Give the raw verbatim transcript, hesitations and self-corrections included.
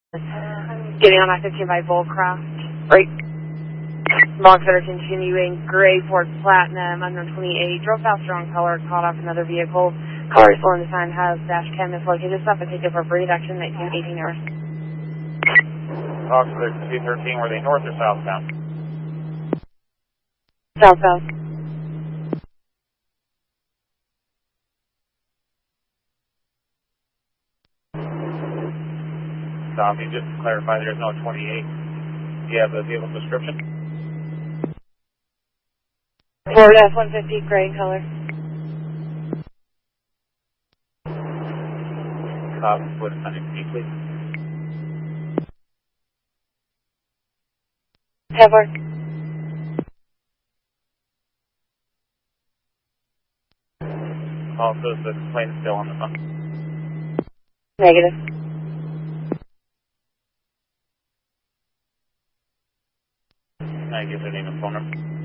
Getting on I fifteen by Volcraft. Right. Logs that are continuing. Gray Ford Platinum, unknown twenty-eight. Drove faster on color, caught off another vehicle. Color is still in the sign, has dash cam is located. Stop and take over breed action, nineteen eighteen hours. Oxford two thirteen, were they north or southbound? Southbound. Copy, just to clarify, there's no twenty-eight. Do you have the vehicle description? Ford F one fifty, gray in color. Copy, what is underneath, please? Tevlar. Also, is the complaint still on the phone? Negative. Can I give the name and phone number?